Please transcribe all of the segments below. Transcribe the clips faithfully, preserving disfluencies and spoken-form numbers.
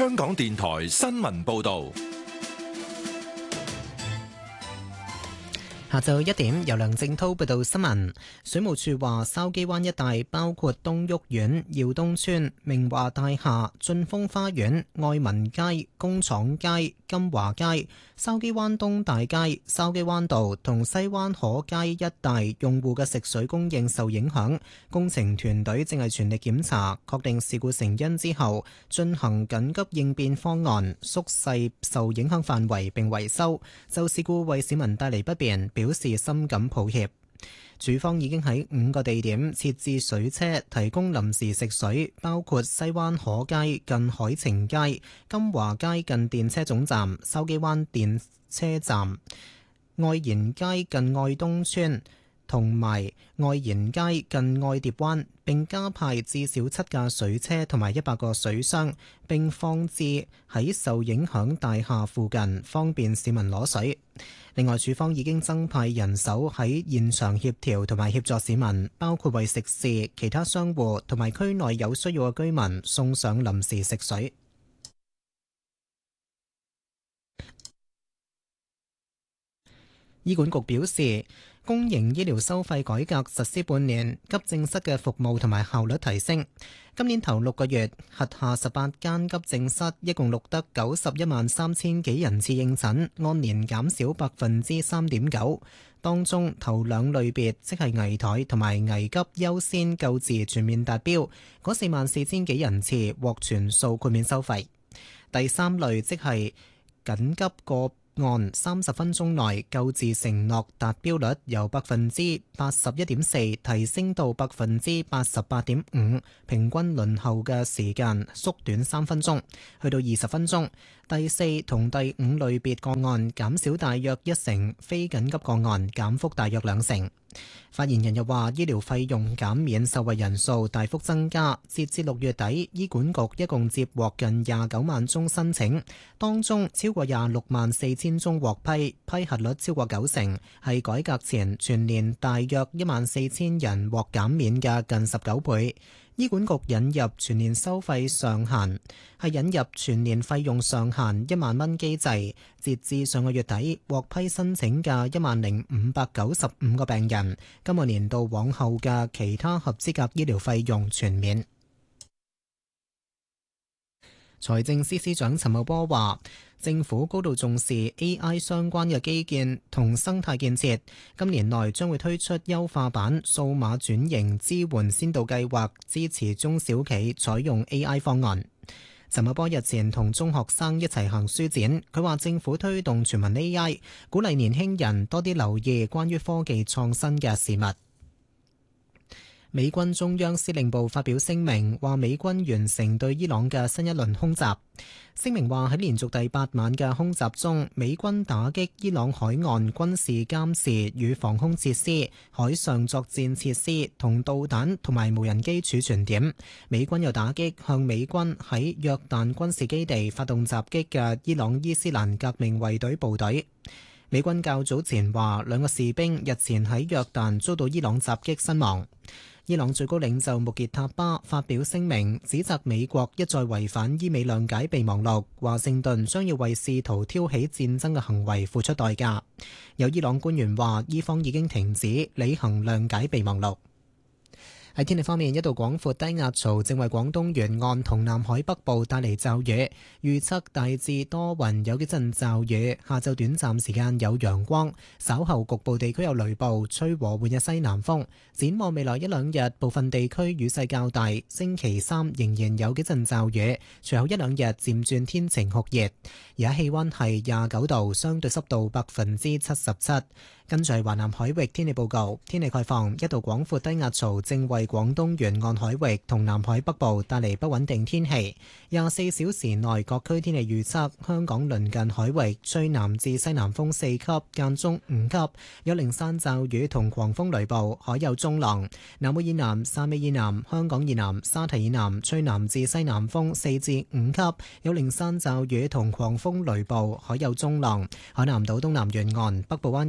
香港電台新聞報道。 下晝一點，由梁正滔報道新聞。水務署話，筲箕灣一帶包括東旭苑、耀東村、明華大廈、晉峰花園、愛民街、工廠街、金華街、筲箕灣東大街、筲箕灣道同西灣河街一帶用戶嘅食水供應受影響。工程團隊正係全力檢查，確定事故成因之後，進行緊急應變方案，縮細受影響範圍並維修。就事故為市民帶嚟不便，表示深感抱歉。署方已經喺五個地點設置水車，提供臨時食水，包括西灣河街近海晴街、金華街近電車總站、筲箕灣電車站、愛賢街近愛東村同埋愛賢街近愛蝶灣，並加派至少七架水車同埋一百個水箱，並放置喺受影響大廈附近，方便市民攞水。另外，署方已經增派人手喺現場協調同埋協助市民，包括為食肆、其他商戶同埋區內有需要嘅居民送上臨時食水。醫管局表示，公營醫療收費改革實施半年，急症室嘅服務同埋效率提升。今年頭六個月，轄下十八間急症室一共錄得九十一萬三千幾人次應診，按年減少百分之三點九。當中頭兩類別，即係危殆同埋危急優先救治全面達標，嗰四萬四千幾人次獲全數豁免收費。第三類即係緊急個按三十分鐘內救治承諾達標率由百分之八十一點四提升到百分之八十八點五，平均輪候嘅時間縮短三分鐘，去到二十分鐘。第四同第五類別個案減少大約一成，非緊急個案減幅大約兩成。發言人又話，醫療費用減免受惠人數大幅增加，截至六月底，醫管局一共接獲近廿九萬宗申請，當中超過廿六萬四千宗獲批，批核率超過九成，係改革前全年大約一萬四千人獲減免嘅近十九倍。醫管局引入全年收費上限，係引入全年費用上限一萬蚊機制，截至上個月底獲批申請嘅一萬零五百九十五個病人，今個年度往後嘅其他合資格醫療費用全免。財政司司長陳茂波話，政府高度重視 A I 相關嘅基建同生態建設，今年內將會推出優化版數碼轉型支援先導計劃，支持中小企採用 A I 方案。陳茂波日前同中學生一齊行書展，佢話政府推動全民 A I， 鼓勵年輕人多啲留意關於科技創新嘅事物。美軍中央司令部發表聲明，話美軍完成對伊朗嘅新一輪空襲。聲明話喺連續第八晚嘅空襲中，美軍打擊伊朗海岸軍事監視與防空設施、海上作戰設施同導彈同埋無人機儲存點。美軍又打擊向美軍喺約旦軍事基地發動襲擊嘅伊朗伊斯蘭革命衛隊部隊。美軍較早前話，兩個士兵日前喺約旦遭到伊朗襲擊身亡。伊朗最高領袖穆傑塔巴發表聲明，指責美國一再違反伊美諒解備忘錄，華盛頓將要為試圖挑起戰爭嘅行為付出代價。有伊朗官員話，伊方已經停止履行諒解備忘錄。喺天氣方面，一道廣闊低壓槽正為廣東沿岸同南海北部帶嚟驟雨，預測大致多雲，有幾陣驟雨。下晝短暫時間有陽光，稍後局部地區有雷暴，吹和緩嘅西南風。展望未來一兩日，部分地區雨勢較大。星期三仍然有幾陣驟雨，隨後一兩日漸轉天晴酷熱。而家氣溫係廿九度，相對濕度百分之七十七。跟住係華南海域天氣報告，天氣概況，一道廣闊低壓槽正為廣東沿岸海域同南海北部帶嚟不穩定天氣。廿四小時內各區天氣預測，香港鄰近海域吹南至西南風四級，間中五級，有零散驟雨同狂風雷暴，海有中浪。南澳以南、汕尾以南、香港以南、沙堤以南吹南至西南風四至五級，有零散驟雨同狂風雷暴，海有中浪。海南島東南沿岸、北部灣以南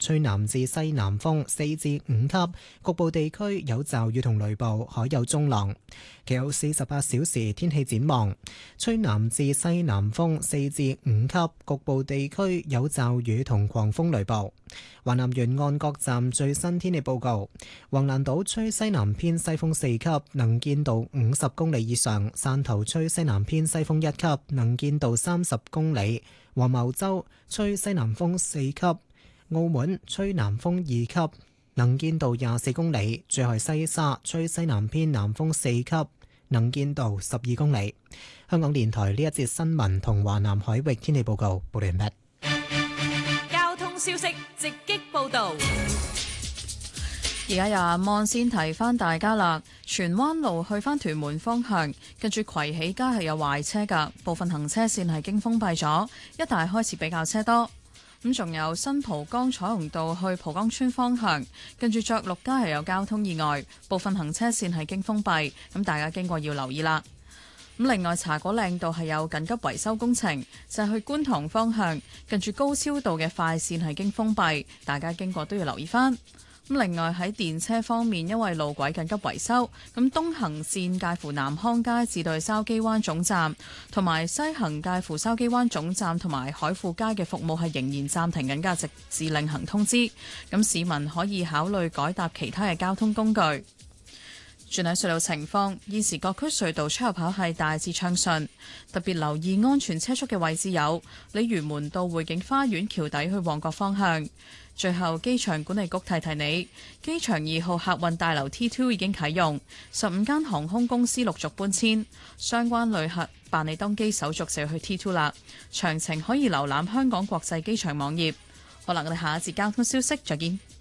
吹南至西南風四至五級，局部地區有驟雨同雷暴，海有中浪。其後四十八小時天氣展望，吹南至西南風四至五級，局部地區有驟雨同狂風雷暴。華南沿岸各站最新天氣報告：橫瀾島吹西南偏西風四級，能見度五十公里以上；汕頭吹西南偏西風一級，能見度三十公里；黃茅洲吹西南風四級；澳門吹南風二級，能見度廿四公里；最後西沙吹西南偏南風四級，能見度十二公里。香港電台呢一節新聞同華南海域天氣報告報完畢。 交通消息直擊報道。 而家有阿 Mon 先提翻大家啦，荃灣路去翻屯門方向，跟住葵喜街係有壞車㗎，部分行車線係經封閉咗，一帶開始比較車多。咁仲有新蒲崗彩虹道去蒲崗村方向，跟住爵祿街係有交通意外，部分行車線係經封閉，咁大家經過要留意啦。咁另外茶果嶺道係有緊急維修工程，就係去觀塘方向，跟住高超道嘅快線係經封閉，大家經過都要留意翻。咁另外喺電車方面，因為路軌緊急維修，咁東行線介乎南康街至到筲箕灣總站，同埋西行介乎筲箕灣總站同埋海富街嘅服務係仍然暫停緊㗎，直至另行通知。咁市民可以考慮改搭其他嘅交通工具。轉喺隧道情況，現時各區隧道出入口係大致暢順，特別留意安全車速嘅位置有鯉魚門道匯景花園橋底去旺角方向。最後，機場管理局提提你，機場二號客運大樓 T 二 已經啟用，十五間航空公司陸續搬遷，相關旅客辦理登機手續就要去 T 二 啦。詳情可以瀏覽香港國際機場網頁。好啦，我哋下一節交通消息再見。